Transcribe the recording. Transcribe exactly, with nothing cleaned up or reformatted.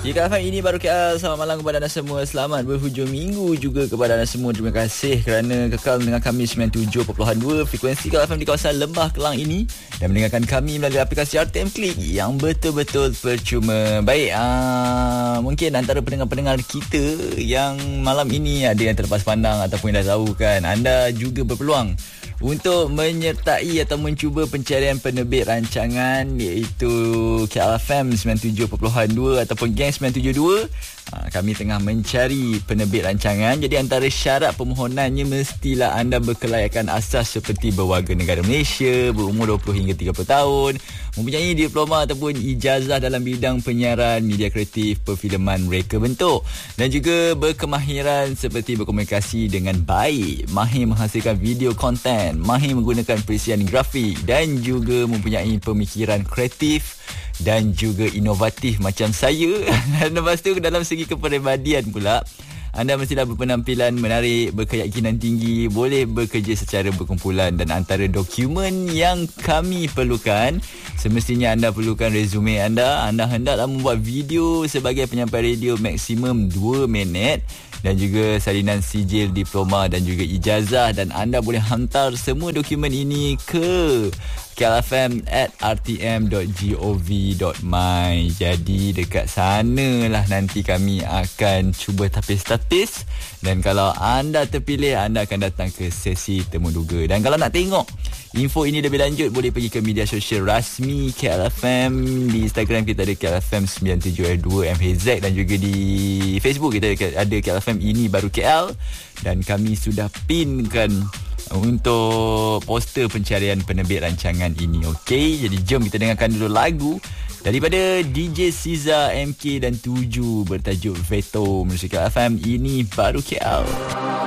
Jika F M ini baru K L, selamat malam kepada anda semua. Selamat berhujung minggu juga kepada anda semua. Terima kasih kerana kekal dengan kami sembilan puluh tujuh perpuluhan dua frekuensi K L F M di kawasan Lembah Kelang ini dan mendengarkan kami melalui aplikasi R T M Click yang betul-betul percuma. Baik, aa, mungkin antara pendengar-pendengar kita yang malam ini ada yang terlepas pandang ataupun dah tahu kan, anda juga berpeluang untuk menyertai atau mencuba pencarian penerbit rancangan iaitu K L F M sembilan puluh tujuh perpuluhan dua ataupun Gang sembilan tujuh dua. Ha, kami tengah mencari penerbit rancangan. Jadi antara syarat permohonannya mestilah anda berkelayakan asas seperti berwarga negara Malaysia, berumur dua puluh hingga tiga puluh tahun, mempunyai diploma ataupun ijazah dalam bidang penyiaran, media kreatif, perfilman reka bentuk dan juga berkemahiran seperti berkomunikasi dengan baik, mahir menghasilkan video konten, mahir menggunakan perisian grafik dan juga mempunyai pemikiran kreatif dan juga inovatif macam saya. Dan lepas tu dalam segi kepribadian pula, anda mestilah berpenampilan menarik, berkeyakinan tinggi, boleh bekerja secara berkumpulan. Dan antara dokumen yang kami perlukan, semestinya anda perlukan resume anda. Anda hendaklah membuat video sebagai penyampai radio maksimum dua minit dan juga salinan sijil, diploma dan juga ijazah. Dan anda boleh hantar semua dokumen ini ke K L F M at r t m dot gov dot my. Jadi dekat sanalah nanti kami akan cuba tapis-tapis. Dan kalau anda terpilih, anda akan datang ke sesi temu duga. Dan kalau nak tengok info ini lebih lanjut, boleh pergi ke media sosial rasmi K L F M. Di Instagram kita ada K L F M sembilan tujuh dua M H Z dan juga di Facebook kita ada K L F M ini baru K L. Dan kami sudah pinkan untuk poster pencarian penerbit rancangan ini. Okey, jadi jom kita dengarkan dulu lagu daripada D J Siza, M K dan tujuh bertajuk Veto. Musik K L F M ini baru K L.